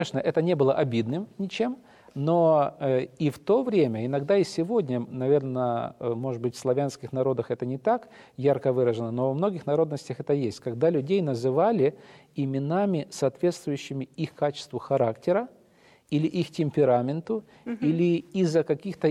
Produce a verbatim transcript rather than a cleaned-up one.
Конечно, это не было обидным ничем, но э, и в то время, иногда и сегодня, наверное, э, может быть, в славянских народах это не так ярко выражено, но во многих народностях это есть, когда людей называли именами, соответствующими их качеству характера, или их темпераменту, Мгм. или из-за каких-то